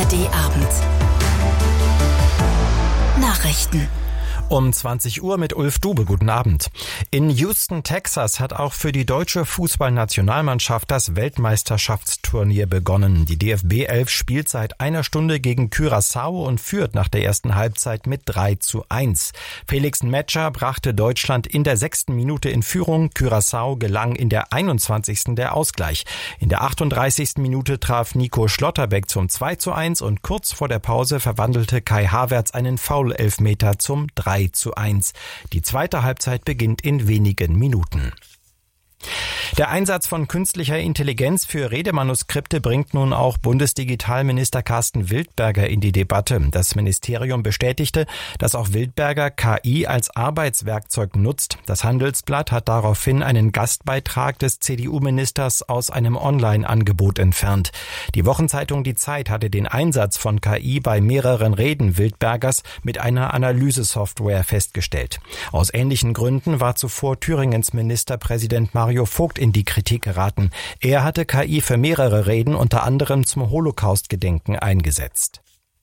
ARD-Abend. Nachrichten. Um 20 Uhr mit Ulf Dube. Guten Abend. In Houston, Texas hat auch für die deutsche Fußballnationalmannschaft das Weltmeisterschaftsturnier begonnen. Die DFB 11 spielt seit einer Stunde gegen Curaçao und führt nach der ersten Halbzeit mit 3:1. Felix Metscher brachte Deutschland in der 6. Minute in Führung. Curaçao gelang in der 21. der Ausgleich. In der 38. Minute traf Nico Schlotterbeck zum 2:1 und kurz vor der Pause verwandelte Kai Havertz einen Foul-Elfmeter zum 3:1. Die zweite Halbzeit beginnt in wenigen Minuten. Der Einsatz von künstlicher Intelligenz für Redemanuskripte bringt nun auch Bundesdigitalminister Carsten Wildberger in die Debatte. Das Ministerium bestätigte, dass auch Wildberger KI als Arbeitswerkzeug nutzt. Das Handelsblatt hat daraufhin einen Gastbeitrag des CDU-Ministers aus einem Online-Angebot entfernt. Die Wochenzeitung Die Zeit hatte den Einsatz von KI bei mehreren Reden Wildbergers mit einer Analysesoftware festgestellt. Aus ähnlichen Gründen war zuvor Thüringens Ministerpräsident Mario Vogt in die Kritik geraten. Er hatte KI für mehrere Reden, unter anderem zum Holocaust-Gedenken, eingesetzt.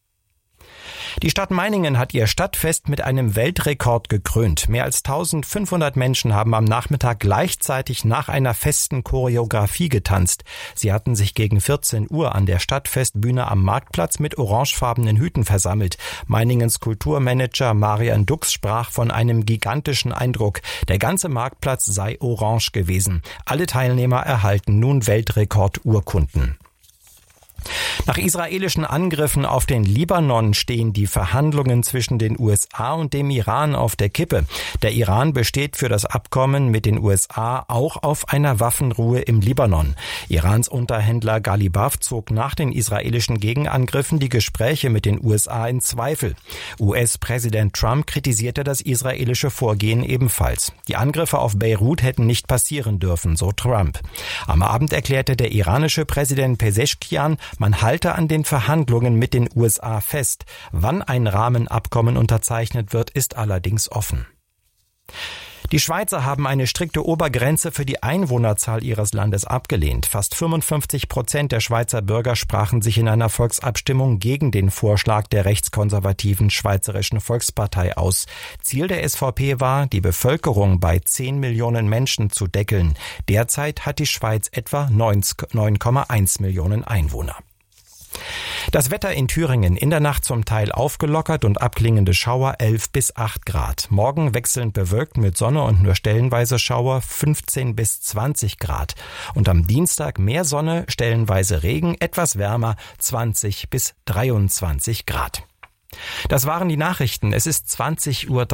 Die Stadt Meiningen hat ihr Stadtfest mit einem Weltrekord gekrönt. Mehr als 1500 Menschen haben am Nachmittag gleichzeitig nach einer festen Choreografie getanzt. Sie hatten sich gegen 14 Uhr an der Stadtfestbühne am Marktplatz mit orangefarbenen Hüten versammelt. Meiningens Kulturmanager Marian Dux sprach von einem gigantischen Eindruck. Der ganze Marktplatz sei orange gewesen. Alle Teilnehmer erhalten nun Weltrekordurkunden. Nach israelischen Angriffen auf den Libanon stehen die Verhandlungen zwischen den USA und dem Iran auf der Kippe. Der Iran besteht für das Abkommen mit den USA auch auf einer Waffenruhe im Libanon. Irans Unterhändler Galibaf zog nach den israelischen Gegenangriffen die Gespräche mit den USA in Zweifel. US-Präsident Trump kritisierte das israelische Vorgehen ebenfalls. Die Angriffe auf Beirut hätten nicht passieren dürfen, so Trump. Am Abend erklärte der iranische Präsident Pezeshkian, man halte an den Verhandlungen mit den USA fest. Wann ein Rahmenabkommen unterzeichnet wird, ist allerdings offen. Die Schweizer haben eine strikte Obergrenze für die Einwohnerzahl ihres Landes abgelehnt. Fast 55% der Schweizer Bürger sprachen sich in einer Volksabstimmung gegen den Vorschlag der rechtskonservativen Schweizerischen Volkspartei aus. Ziel der SVP war, die Bevölkerung bei 10 Millionen Menschen zu deckeln. Derzeit hat die Schweiz etwa 9,1 Millionen Einwohner. Das Wetter in Thüringen: in der Nacht zum Teil aufgelockert und abklingende Schauer 11 bis 8 Grad. Morgen wechselnd bewölkt mit Sonne und nur stellenweise Schauer 15 bis 20 Grad. Und am Dienstag mehr Sonne, stellenweise Regen, etwas wärmer 20 bis 23 Grad. Das waren die Nachrichten. Es ist 20:03 Uhr.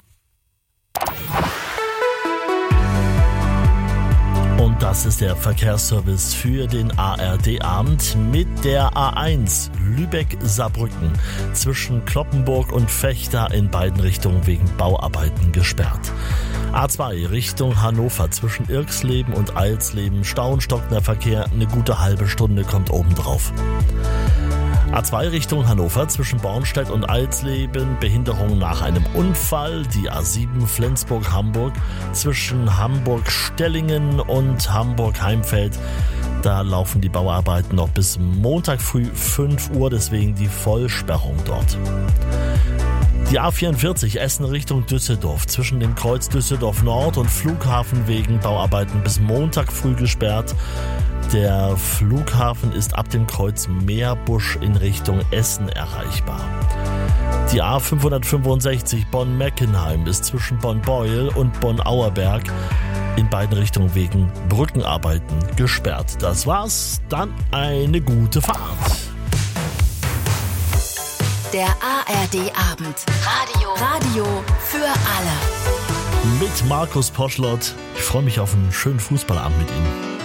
Und das ist der Verkehrsservice für den ARD-Abend mit der A1 Lübeck-Saarbrücken zwischen Cloppenburg und Vechta in beiden Richtungen wegen Bauarbeiten gesperrt. A2 Richtung Hannover zwischen Irxleben und Eilsleben, stauenstockender Verkehr, eine gute halbe Stunde kommt obendrauf. A2 Richtung Hannover zwischen Bornstedt und Eilsleben, Behinderung nach einem Unfall. Die A7 Flensburg-Hamburg zwischen Hamburg-Stellingen und Hamburg-Heimfeld. Da laufen die Bauarbeiten noch bis Montag früh 5 Uhr, deswegen die Vollsperrung dort. Die A44 Essen Richtung Düsseldorf zwischen dem Kreuz Düsseldorf Nord und Flughafen wegen Bauarbeiten bis Montag früh gesperrt. Der Flughafen ist ab dem Kreuz Meerbusch in Richtung Essen erreichbar. Die A565 Bonn-Meckenheim ist zwischen Bonn-Beuel und Bonn-Auerberg in beiden Richtungen wegen Brückenarbeiten gesperrt. Das war's, dann eine gute Fahrt. Der ARD-Abend. Radio für alle. Mit Markus Poschlott. Ich freue mich auf einen schönen Fußballabend mit Ihnen.